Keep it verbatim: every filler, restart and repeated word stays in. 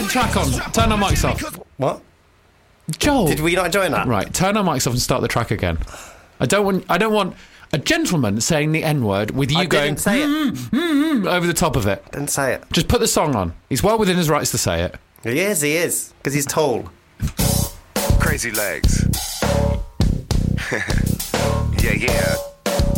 track on. Turn our mics off. What? Joel. Did we not enjoy that? Right, turn our mics off and start the track again. I don't want I don't want a gentleman saying the N-word with you I going didn't say it. mm, mm, mm, over the top of it. Didn't say it. Just put the song on. He's well within his rights to say it. He is, he is. Because he's tall. Crazy legs. Yeah, yeah.